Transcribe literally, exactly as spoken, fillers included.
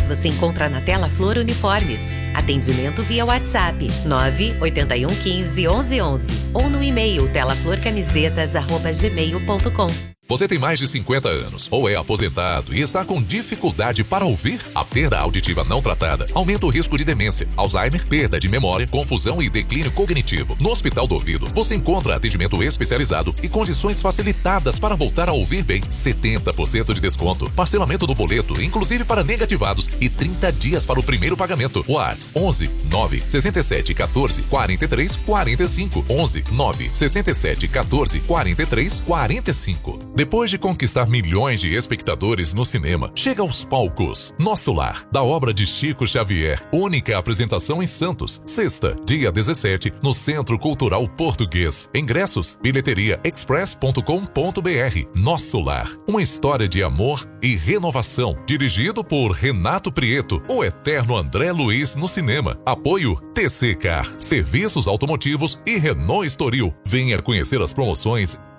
você encontra na Tela Flor Uniformes. Atendimento via WhatsApp nove oito um um cinco, onze onze ou no e-mail telaflorcamisetas arroba gmail ponto com. Você tem mais de cinquenta anos ou é aposentado e está com dificuldade para ouvir? A perda auditiva não tratada aumenta o risco de demência, Alzheimer, perda de memória, confusão e declínio cognitivo. No Hospital do Ouvido, você encontra atendimento especializado e condições facilitadas para voltar a ouvir bem. setenta por cento de desconto, parcelamento do boleto, inclusive para negativados, e trinta dias para o primeiro pagamento. WhatsApp onze nove sessenta e sete quatorze quarenta e três quarenta e cinco. onze nove sessenta e sete quatorze quarenta e três quarenta e cinco. Depois de conquistar milhões de espectadores no cinema, chega aos palcos Nosso Lar, da obra de Chico Xavier. Única apresentação em Santos. Sexta, dia dezessete, no Centro Cultural Português. Ingressos, bilheteria express ponto com ponto br. Nosso Lar, uma história de amor e renovação. Dirigido por Renato Prieto, o eterno André Luiz no cinema. Apoio T C Car, Serviços Automotivos e Renault Estoril. Venha conhecer as promoções